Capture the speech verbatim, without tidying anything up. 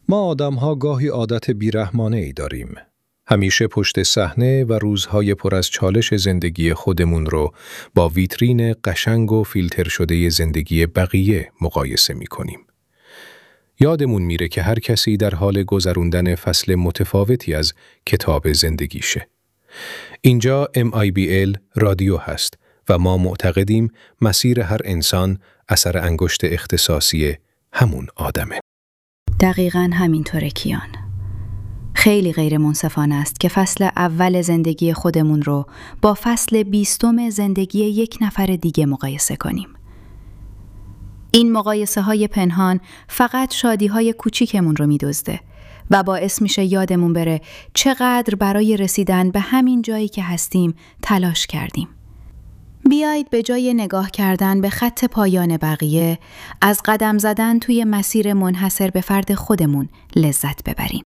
ما آدم‌ها گاهی عادت بیرحمانه‌ای داریم. همیشه پشت صحنه و روزهای پر از چالش زندگی خودمون رو با ویترین قشنگ و فیلتر شده زندگی بقیه مقایسه می‌کنیم. یادمون میره که هر کسی در حال گذروندن فصل متفاوتی از کتاب زندگیشه. اینجا ام آی بی ال رادیو هست و ما معتقدیم مسیر هر انسان اثر انگشت اختصاصی همون آدمه. دقیقاً همینطوره کیان. خیلی غیر منصفانه است که فصل اول زندگی خودمون رو با فصل بیستم زندگی یک نفر دیگه مقایسه کنیم. این مقایسه های پنهان فقط شادی های کوچیکمون رو می‌دزده و باعث میشه یادمون بره چقدر برای رسیدن به همین جایی که هستیم تلاش کردیم. بیایید به جای نگاه کردن به خط پایان بقیه، از قدم زدن توی مسیر منحصر به فرد خودمون لذت ببریم.